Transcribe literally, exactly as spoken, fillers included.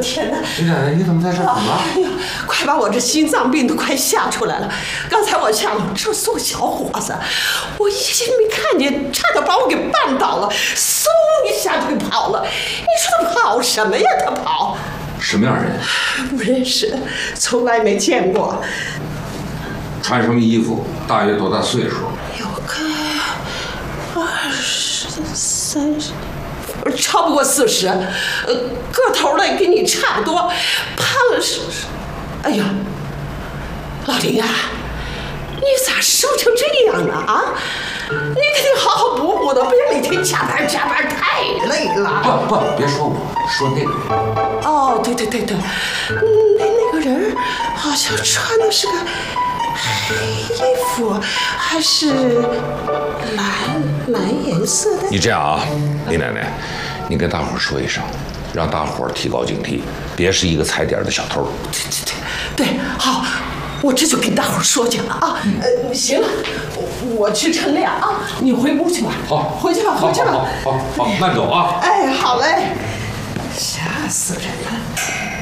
天哪！ 李奶奶，你怎么在这儿？怎么了？ 哎呀，快把我这心脏病都快吓出来了！刚才我下楼，这送小伙子，我一心没看见，差点把我给绊倒了，嗖一下就跑了。你说他跑什么呀？他跑。 什么样人？ 不认识，从来没见过。 穿什么衣服？大约多大岁数？ 有个二十三十。超不过四十，呃，个头呢跟你差不多，胖了是，哎呀，老林啊，你咋瘦成这样了啊？你可得好好补补的，别每天加班加班，太累了。 不不，别说我，说那个人。 哦，对对对对，那那个人好像穿的是个黑衣服，还是蓝蓝颜色的。 你这样啊，李奶奶，你跟大伙儿说一声，让大伙儿提高警惕，别是一个踩点的小偷。 对对对对，好，我这就跟大伙儿说去了啊。呃，行了，我我去乘凉啊，你回屋去吧。 好， 回去吧，回去吧。 好，好，好，好，慢走啊。 哎，好嘞，吓死人了。